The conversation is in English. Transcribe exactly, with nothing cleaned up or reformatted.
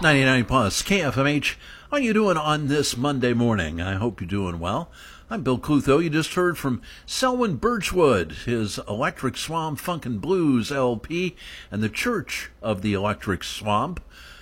ninety-nine plus K F M H. How you doing on this Monday morning? I hope you're doing well. I'm Bill Clutho. You just heard from Selwyn Birchwood, his Electric Swamp Funkin' Blues L P, and the Church of the Electric Swamp.